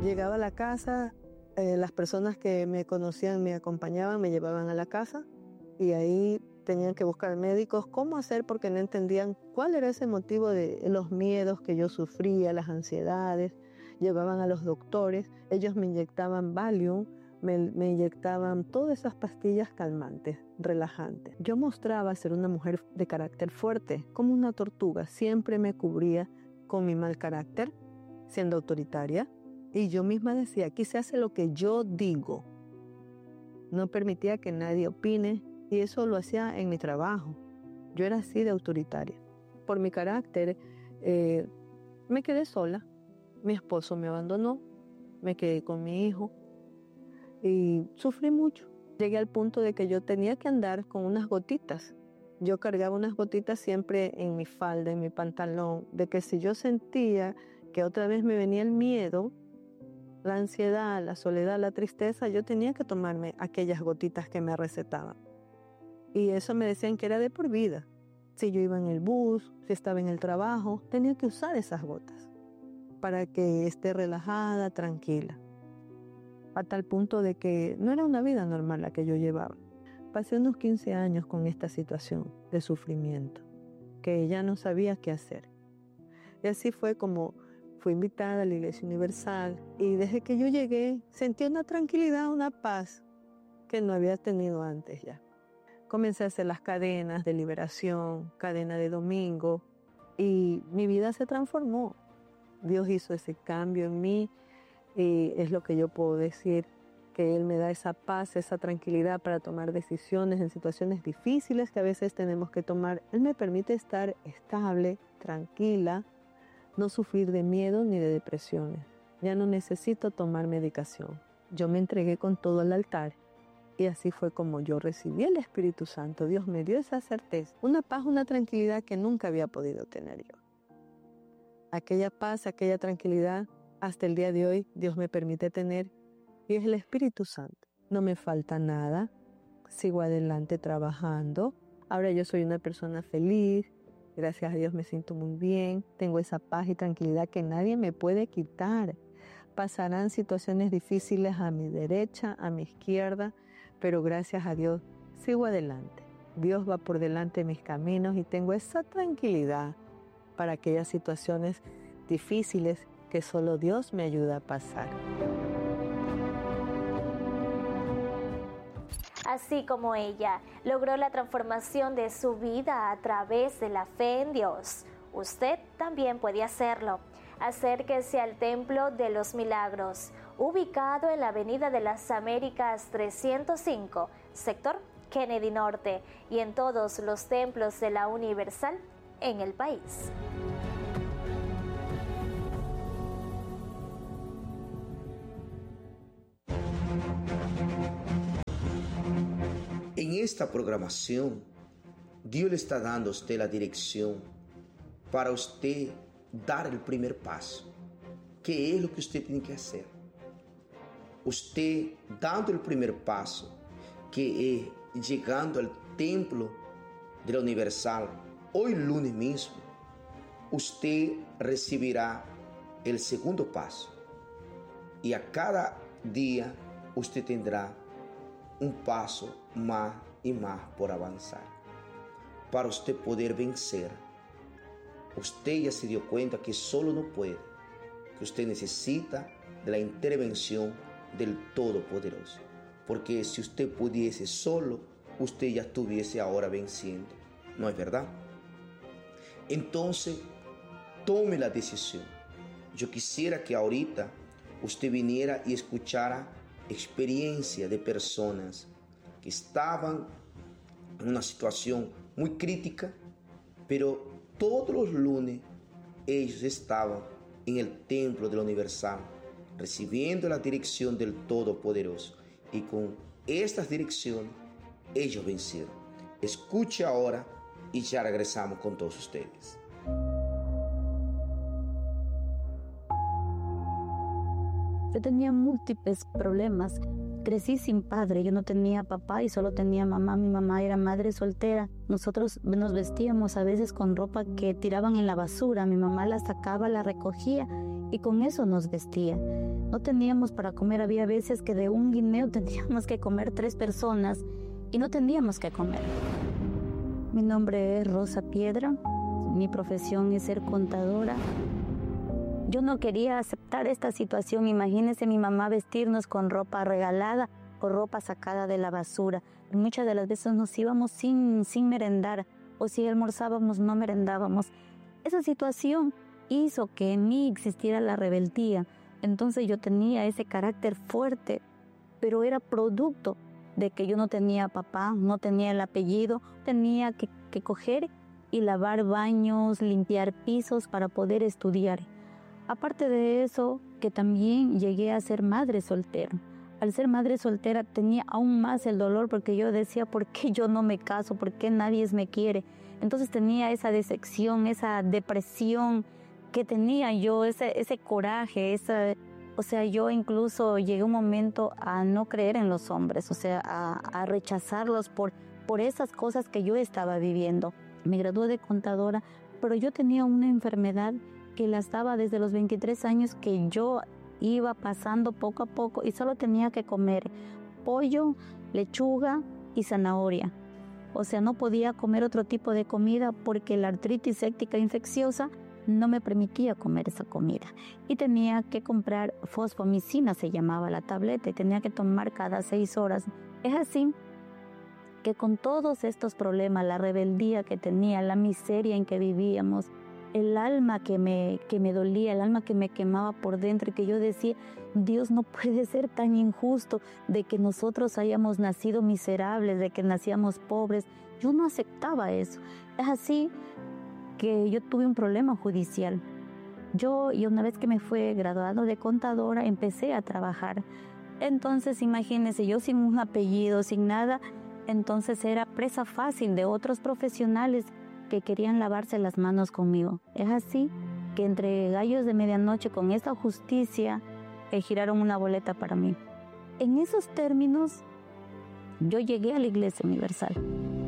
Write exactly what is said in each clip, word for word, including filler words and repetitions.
Llegaba a la casa, eh, las personas que me conocían, me acompañaban, me llevaban a la casa y ahí tenían que buscar médicos cómo hacer porque no entendían cuál era ese motivo de los miedos que yo sufría, las ansiedades. Llevaban a los doctores, ellos me inyectaban Valium, me, me inyectaban todas esas pastillas calmantes, relajantes. Yo mostraba ser una mujer de carácter fuerte, como una tortuga. Siempre me cubría con mi mal carácter, siendo autoritaria. Y yo misma decía, aquí se hace lo que yo digo. No permitía que nadie opine y eso lo hacía en mi trabajo. Yo era así de autoritaria. Por mi carácter, eh, me quedé sola. Mi esposo me abandonó, me quedé con mi hijo y sufrí mucho. Llegué al punto de que yo tenía que andar con unas gotitas. Yo cargaba unas gotitas siempre en mi falda, en mi pantalón, de que si yo sentía que otra vez me venía el miedo, la ansiedad, la soledad, la tristeza, yo tenía que tomarme aquellas gotitas que me recetaban. Y eso me decían que era de por vida. Si yo iba en el bus, si estaba en el trabajo, tenía que usar esas gotas para que esté relajada, tranquila. A tal punto de que no era una vida normal la que yo llevaba. Pasé unos quince años con esta situación de sufrimiento, que ya no sabía qué hacer. Y así fue como fui invitada a la Iglesia Universal y desde que yo llegué sentí una tranquilidad, una paz que no había tenido antes ya. Comencé a hacer las cadenas de liberación, cadena de domingo y mi vida se transformó. Dios hizo ese cambio en mí y es lo que yo puedo decir, que Él me da esa paz, esa tranquilidad para tomar decisiones en situaciones difíciles que a veces tenemos que tomar. Él me permite estar estable, tranquila, no sufrir de miedo ni de depresiones. Ya no necesito tomar medicación. Yo me entregué con todo al altar y así fue como yo recibí el Espíritu Santo. Dios me dio esa certeza, una paz, una tranquilidad que nunca había podido tener yo. Aquella paz, aquella tranquilidad, hasta el día de hoy Dios me permite tener y es el Espíritu Santo. No me falta nada, sigo adelante trabajando. Ahora yo soy una persona feliz, gracias a Dios me siento muy bien, tengo esa paz y tranquilidad que nadie me puede quitar. Pasarán situaciones difíciles a mi derecha, a mi izquierda, pero gracias a Dios sigo adelante. Dios va por delante de mis caminos y tengo esa tranquilidad para aquellas situaciones difíciles que solo Dios me ayuda a pasar. Así como ella logró la transformación de su vida a través de la fe en Dios, usted también puede hacerlo. Acérquese al Templo de los Milagros, ubicado en la Avenida de las Américas trescientos cinco, sector Kennedy Norte, y en todos los templos de la Universal en el país. En esta programación, Dios le está dando a usted la dirección para usted dar el primer paso. ¿Qué es lo que usted tiene que hacer? Usted dando el primer paso, que es llegando al templo de la Universal, hoy lunes mismo, usted recibirá el segundo paso. Y a cada día usted tendrá un paso más y más por avanzar. Para usted poder vencer, usted ya se dio cuenta que solo no puede, que usted necesita de la intervención del Todopoderoso. Porque si usted pudiese solo, usted ya estuviese ahora venciendo. ¿No es verdad? Entonces, tome la decisión. Yo quisiera que ahorita usted viniera y escuchara experiencia de personas que estaban en una situación muy crítica, pero todos los lunes ellos estaban en el templo de la Universal recibiendo la dirección del Todopoderoso, y con estas direcciones ellos vencieron. Escuche ahora y ya regresamos con todos ustedes. Yo tenía múltiples problemas. Crecí sin padre, yo no tenía papá y solo tenía mamá. Mi mamá era madre soltera. Nosotros nos vestíamos a veces con ropa que tiraban en la basura. Mi mamá la sacaba, la recogía y con eso nos vestía. No teníamos para comer, había veces que de un guineo teníamos que comer tres personas y no teníamos que comer. Mi nombre es Rosa Piedra, mi profesión es ser contadora. Yo no quería aceptar esta situación. Imagínense mi mamá vestirnos con ropa regalada o ropa sacada de la basura. Muchas de las veces nos íbamos sin, sin merendar, o si almorzábamos no merendábamos. Esa situación hizo que en mí existiera la rebeldía. Entonces yo tenía ese carácter fuerte, pero era producto de que yo no tenía papá, no tenía el apellido, tenía que, que coger y lavar baños, limpiar pisos para poder estudiar. Aparte de eso, que también llegué a ser madre soltera. Al ser madre soltera tenía aún más el dolor porque yo decía, ¿por qué yo no me caso? ¿Por qué nadie me quiere? Entonces tenía esa decepción, esa depresión que tenía yo, ese, ese coraje, esa, o sea, yo incluso llegué un momento a no creer en los hombres, o sea, a, a rechazarlos por, por esas cosas que yo estaba viviendo. Me gradué de contadora, pero yo tenía una enfermedad que la estaba desde los veintitrés años, que yo iba pasando poco a poco y solo tenía que comer pollo, lechuga y zanahoria. O sea, no podía comer otro tipo de comida porque la artritis séptica infecciosa no me permitía comer esa comida. Y tenía que comprar fosfomicina, se llamaba la tableta, y tenía que tomar cada seis horas. Es así que con todos estos problemas, la rebeldía que tenía, la miseria en que vivíamos, el alma que me, que me dolía, el alma que me quemaba por dentro y que yo decía, Dios no puede ser tan injusto de que nosotros hayamos nacido miserables, de que nacíamos pobres. Yo no aceptaba eso. Es así que yo tuve un problema judicial. Yo, y una vez que me fue graduado de contadora, empecé a trabajar. Entonces, imagínense, yo sin un apellido, sin nada, entonces era presa fácil de otros profesionales que querían lavarse las manos conmigo. Es así que entre gallos de medianoche con esta justicia eh, giraron una boleta para mí. En esos términos, yo llegué a la Iglesia Universal.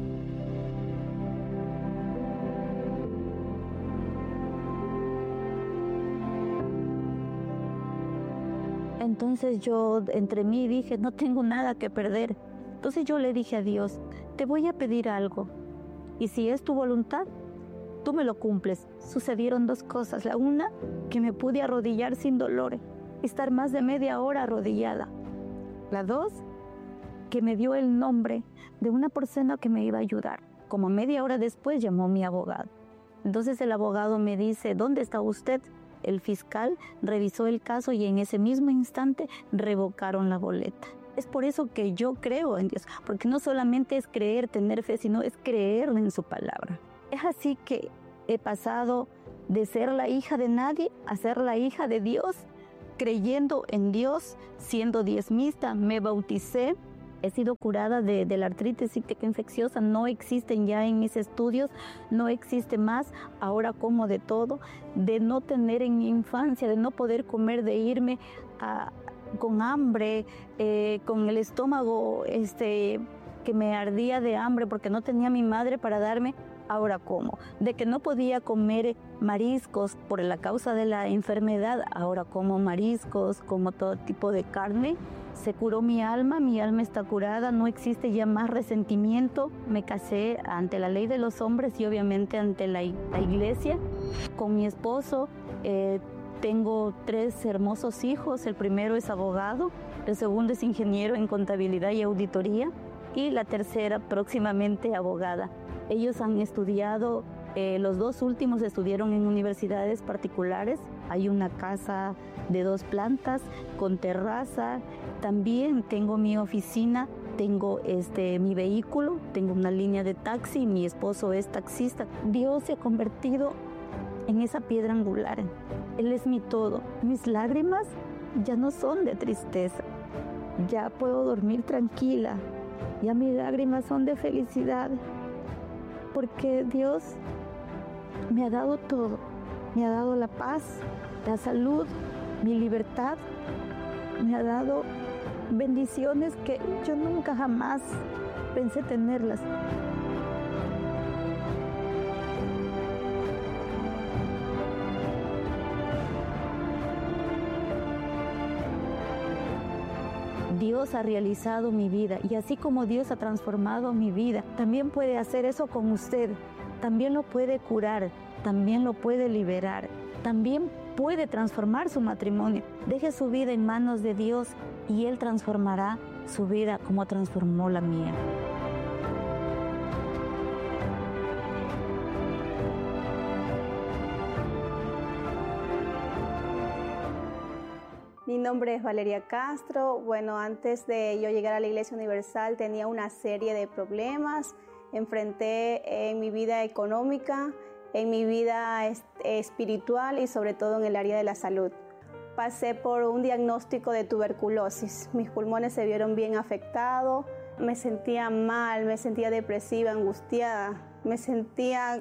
Entonces yo entre mí dije, no tengo nada que perder. Entonces yo le dije a Dios, te voy a pedir algo. Y si es tu voluntad, tú me lo cumples. Sucedieron dos cosas. La una, que me pude arrodillar sin dolor, estar más de media hora arrodillada. La dos, que me dio el nombre de una persona que me iba a ayudar. Como media hora después llamó mi abogado. Entonces el abogado me dice, ¿dónde está usted? El fiscal revisó el caso y en ese mismo instante revocaron la boleta. Es por eso que yo creo en Dios, porque no solamente es creer, tener fe, sino es creer en su palabra. Es así que he pasado de ser la hija de nadie a ser la hija de Dios, creyendo en Dios, siendo diezmista, me bauticé, he sido curada de, de la artritis séptica infecciosa, no existen ya en mis estudios, no existe más, ahora como de todo, de no tener en mi infancia, de no poder comer, de irme a con hambre, eh, con el estómago este, que me ardía de hambre porque no tenía mi madre para darme, ahora como. De que no podía comer mariscos por la causa de la enfermedad, ahora como mariscos, como todo tipo de carne. Se curó mi alma, mi alma está curada, no existe ya más resentimiento. Me casé ante la ley de los hombres y obviamente ante la, la iglesia con mi esposo. Eh, Tengo tres hermosos hijos, el primero es abogado, el segundo es ingeniero en contabilidad y auditoría y la tercera próximamente abogada. Ellos han estudiado, eh, los dos últimos estudiaron en universidades particulares. Hay una casa de dos plantas con terraza. También tengo mi oficina, tengo este, mi vehículo, tengo una línea de taxi, mi esposo es taxista. Dios se ha convertido en esa piedra angular. Él es mi todo. Mis lágrimas ya no son de tristeza. Ya puedo dormir tranquila. Ya mis lágrimas son de felicidad. Porque Dios me ha dado todo. Me ha dado la paz, la salud, mi libertad. Me ha dado bendiciones que yo nunca jamás pensé tenerlas. Dios ha realizado mi vida y así como Dios ha transformado mi vida, también puede hacer eso con usted. También lo puede curar, también lo puede liberar, también puede transformar su matrimonio. Deje su vida en manos de Dios y Él transformará su vida como transformó la mía. Mi nombre es Valeria Castro. Bueno, antes de yo llegar a la Iglesia Universal tenía una serie de problemas. Enfrenté en mi vida económica, en mi vida espiritual y sobre todo en el área de la salud. Pasé por un diagnóstico de tuberculosis. Mis pulmones se vieron bien afectados. Me sentía mal, me sentía depresiva, angustiada. Me sentía...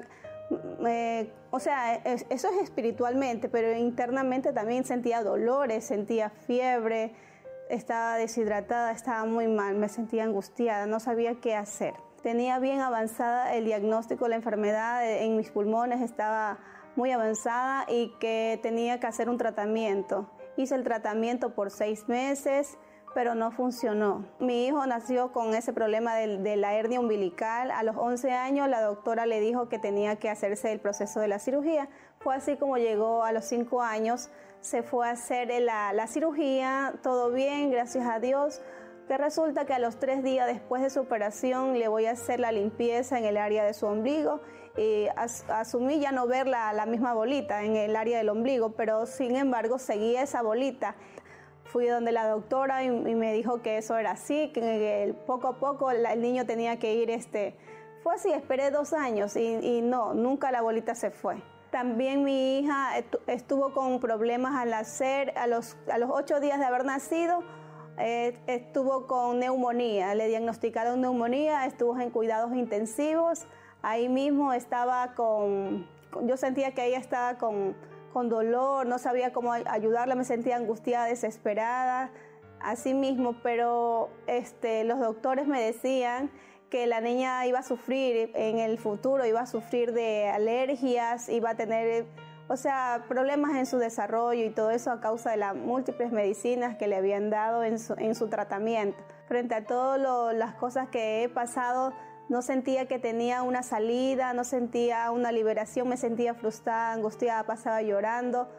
Eh, o sea, eso es espiritualmente, pero internamente también sentía dolores, sentía fiebre, estaba deshidratada, estaba muy mal, me sentía angustiada, no sabía qué hacer. Tenía bien avanzada el diagnóstico, la enfermedad en mis pulmones estaba muy avanzada y que tenía que hacer un tratamiento. Hice el tratamiento por seis meses, pero no funcionó. Mi hijo nació con ese problema de, de la hernia umbilical. A los once años la doctora le dijo que tenía que hacerse el proceso de la cirugía. Fue así como llegó a los cinco años, se fue a hacer la, la cirugía, todo bien, gracias a Dios. Que resulta que a los tres días después de su operación le voy a hacer la limpieza en el área de su ombligo y as, asumí ya no ver la, la misma bolita en el área del ombligo, pero sin embargo seguía esa bolita. Fui donde la doctora y, y me dijo que eso era así, que el, poco a poco la, el niño tenía que ir, este, fue así, esperé dos años y, y no, nunca la bolita se fue. También mi hija estuvo con problemas al nacer, a los, a los ocho días de haber nacido, eh, estuvo con neumonía, le diagnosticaron neumonía, estuvo en cuidados intensivos, ahí mismo estaba con, yo sentía que ella estaba con... con dolor, no sabía cómo ayudarla, me sentía angustiada, desesperada, así mismo, pero este, los doctores me decían que la niña iba a sufrir en el futuro, iba a sufrir de alergias, iba a tener, o sea, problemas en su desarrollo y todo eso a causa de las múltiples medicinas que le habían dado en su, en su tratamiento. Frente a todas las cosas que he pasado, no sentía que tenía una salida, no sentía una liberación, me sentía frustrada, angustiada, pasaba llorando,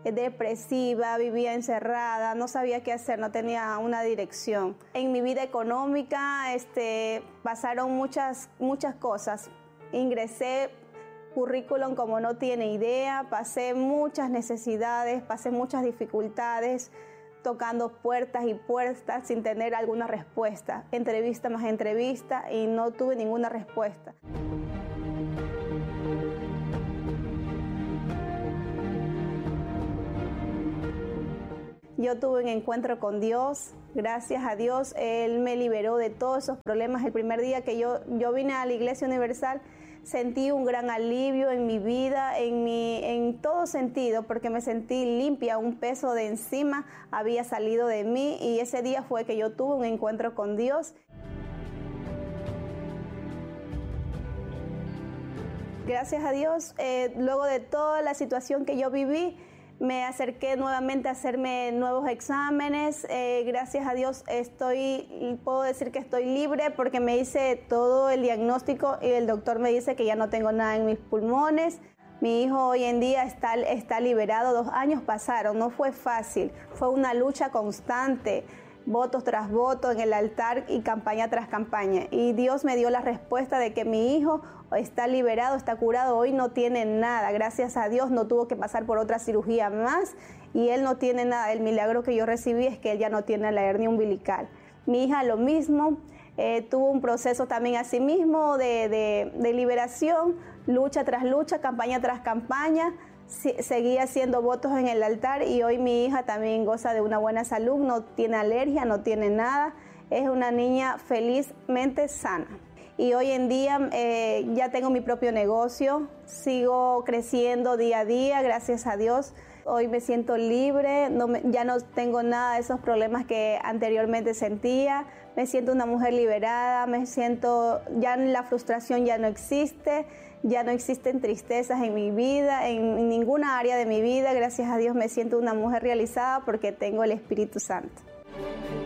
depresiva, vivía encerrada, no sabía qué hacer, no tenía una dirección. En mi vida económica este, pasaron muchas, muchas cosas. Ingresé currículum como no tiene idea, pasé muchas necesidades, pasé muchas dificultades, tocando puertas y puertas sin tener alguna respuesta, entrevista más entrevista y no tuve ninguna respuesta. Yo tuve un encuentro con Dios, gracias a Dios, Él me liberó de todos esos problemas. El primer día que yo, yo vine a la Iglesia Universal, sentí un gran alivio en mi vida, en, mi, en todo sentido, porque me sentí limpia, un peso de encima había salido de mí y ese día fue que yo tuve un encuentro con Dios. Gracias a Dios, eh, luego de toda la situación que yo viví, me acerqué nuevamente a hacerme nuevos exámenes. Eh, gracias a Dios estoy, puedo decir que estoy libre porque me hice todo el diagnóstico y el doctor me dice que ya no tengo nada en mis pulmones. Mi hijo hoy en día está, está liberado, dos años pasaron, no fue fácil, fue una lucha constante, votos tras votos en el altar y campaña tras campaña. Y Dios me dio la respuesta de que mi hijo está liberado, está curado, hoy no tiene nada. Gracias a Dios no tuvo que pasar por otra cirugía más y él no tiene nada. El milagro que yo recibí es que él ya no tiene la hernia umbilical. Mi hija lo mismo, eh, tuvo un proceso también así mismo de, de, de liberación, lucha tras lucha, campaña tras campaña. Seguía haciendo votos en el altar y hoy mi hija también goza de una buena salud, no tiene alergia, no tiene nada, es una niña felizmente sana. Y hoy en día eh, ya tengo mi propio negocio, sigo creciendo día a día, gracias a Dios. Hoy me siento libre, no me, ya no tengo nada de esos problemas que anteriormente sentía. Me siento una mujer liberada, me siento, ya la frustración ya no existe, ya no existen tristezas en mi vida, en, en ninguna área de mi vida. Gracias a Dios me siento una mujer realizada porque tengo el Espíritu Santo.